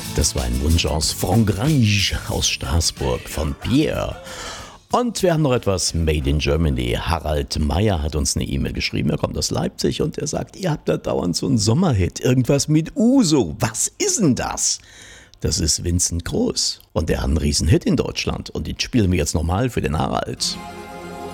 Das war ein Wunsch aus Frankreich, aus Straßburg von Pierre. Und wir haben noch etwas Made in Germany. Harald Meyer hat uns eine E-Mail geschrieben. Er kommt aus Leipzig und er sagt, ihr habt da dauernd so einen Sommerhit. Irgendwas mit Uso. Was ist denn das? Das ist Vincent Groß. Und der hat einen Riesenhit in Deutschland. Und den spielen wir jetzt nochmal für den Harald.